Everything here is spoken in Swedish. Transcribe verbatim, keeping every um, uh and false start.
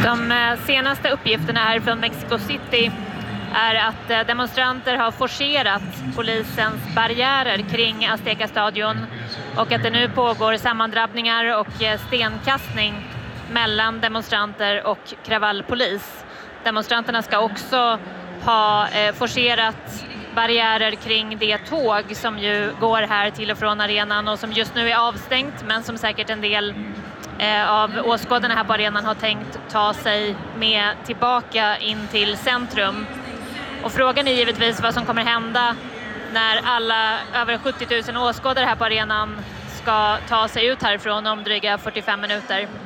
De senaste uppgifterna här från Mexico City är att demonstranter har forcerat polisens barriärer kring Azteca-stadion och att det nu pågår sammandrabbningar och stenkastning mellan demonstranter och kravallpolis. Demonstranterna ska också ha forcerat barriärer kring det tåg som ju går här till och från arenan och som just nu är avstängt, men som säkert en del av åskådarna här på arenan har tänkt ta sig med tillbaka in till centrum. Och frågan är givetvis vad som kommer hända när alla över sjuttio tusen åskådare här på arenan ska ta sig ut härifrån om dryga fyrtiofem minuter.